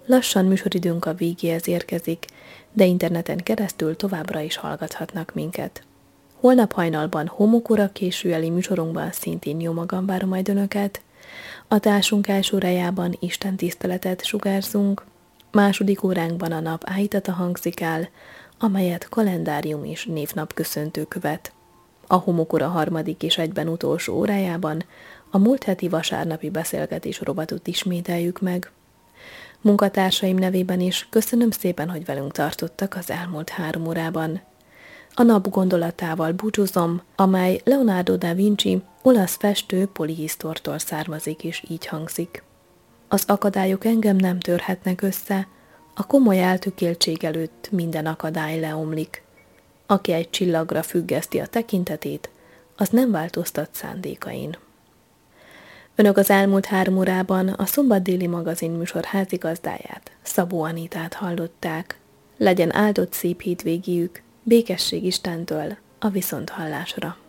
Lassan műsoridőnk a végéhez érkezik, de interneten keresztül továbbra is hallgathatnak minket. Holnap hajnalban homokora későeli műsorunkban szintén jó magam várom majd önöket. A társunk első órájában Isten tiszteletet sugárzunk, második óránkban a nap áhítata hangzik el, amelyet kalendárium és névnap köszöntő követ. A homokora harmadik és egyben utolsó órájában a múlt heti vasárnapi beszélgetés rovatot ismételjük meg. Munkatársaim nevében is köszönöm szépen, hogy velünk tartottak az elmúlt 3 órában. A nap gondolatával búcsúzom, amely Leonardo da Vinci olasz festő polihisztortól származik és így hangzik. Az akadályok engem nem törhetnek össze, a komoly eltökéltség előtt minden akadály leomlik. Aki egy csillagra függeszti a tekintetét, az nem változtat szándékain. Önök az elmúlt 3 órában a Szombat déli magazin műsor házigazdáját, Szabó Anitát hallották. Legyen áldott szép hétvégéjük, békesség Istentől, a viszonthallásra.